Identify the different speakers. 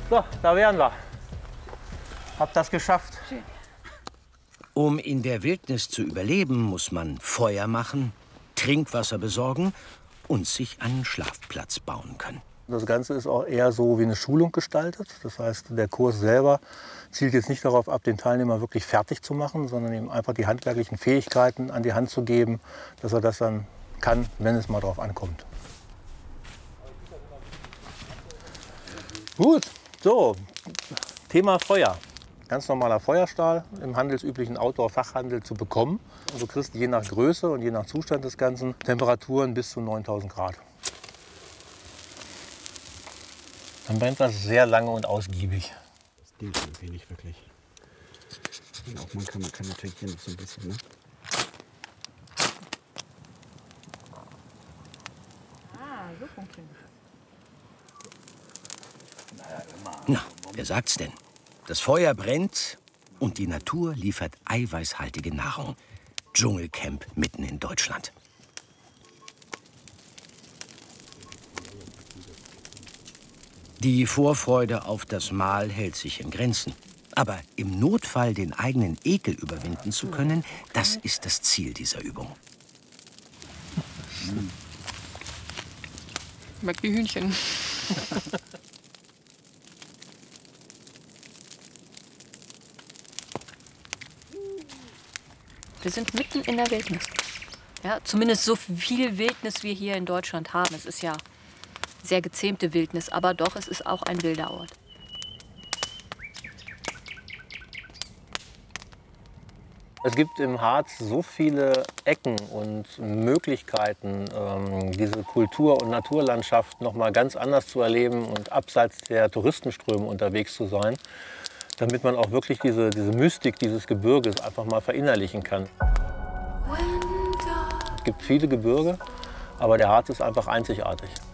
Speaker 1: So, da wären wir. Hab das geschafft.
Speaker 2: Schön.
Speaker 3: Um in der Wildnis zu überleben, muss man Feuer machen, Trinkwasser besorgen und sich einen Schlafplatz bauen können.
Speaker 1: Das Ganze ist auch eher so wie eine Schulung gestaltet. Das heißt, der Kurs selber zielt jetzt nicht darauf ab, den Teilnehmer wirklich fertig zu machen, sondern ihm einfach die handwerklichen Fähigkeiten an die Hand zu geben, dass er das dann kann, wenn es mal drauf ankommt. Gut, so, Thema Feuer. Ganz normaler Feuerstahl im handelsüblichen Outdoor-Fachhandel zu bekommen. Und du kriegst je nach Größe und je nach Zustand des Ganzen Temperaturen bis zu 9000 Grad. Dann brennt das sehr lange und ausgiebig.
Speaker 4: Das dient irgendwie nicht wirklich. Und auch man kann natürlich hier noch so ein bisschen, ne?
Speaker 2: Ah, so funktioniert das.
Speaker 3: Na, wer sagt's denn? Das Feuer brennt und die Natur liefert eiweißhaltige Nahrung. Dschungelcamp mitten in Deutschland. Die Vorfreude auf das Mahl hält sich in Grenzen. Aber im Notfall den eigenen Ekel überwinden zu können, das ist das Ziel dieser Übung.
Speaker 2: Schmeckt wie Hühnchen. Wir sind mitten in der Wildnis. Ja, zumindest so viel Wildnis wir hier in Deutschland haben. Es ist ja sehr gezähmte Wildnis, aber doch, es ist auch ein wilder Ort.
Speaker 1: Es gibt im Harz so viele Ecken und Möglichkeiten, diese Kultur- und Naturlandschaft noch mal ganz anders zu erleben und abseits der Touristenströme unterwegs zu sein, damit man auch wirklich diese Mystik dieses Gebirges einfach mal verinnerlichen kann. Es gibt viele Gebirge, aber der Harz ist einfach einzigartig.